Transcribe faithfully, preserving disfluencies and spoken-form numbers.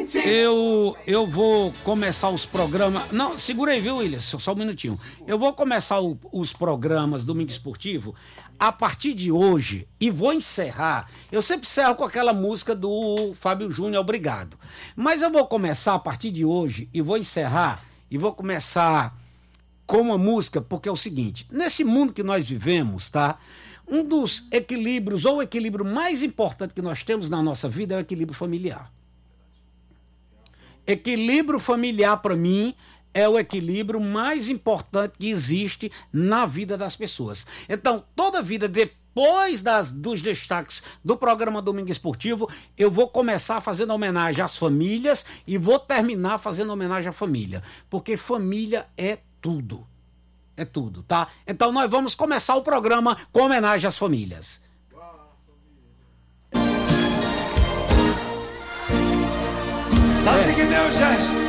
Eu, eu vou começar os programas... Não, segura aí, viu, William? Só, só um minutinho. Eu vou começar o, os programas Domingo Esportivo a partir de hoje e vou encerrar. Eu sempre encerro com aquela música do Fábio Júnior, Obrigado. Mas eu vou começar a partir de hoje e vou encerrar e vou começar com uma música, porque é o seguinte, nesse mundo que nós vivemos, tá? Um dos equilíbrios, ou o equilíbrio mais importante que nós temos na nossa vida é o equilíbrio familiar. Equilíbrio familiar, para mim, é o equilíbrio mais importante que existe na vida das pessoas. Então, toda vida, depois das, dos destaques do programa Domingo Esportivo, eu vou começar fazendo homenagem às famílias e vou terminar fazendo homenagem à família. Porque família é tudo. É tudo, tá? Então, nós vamos começar o programa com homenagem às famílias. Sabe o que deu, gente?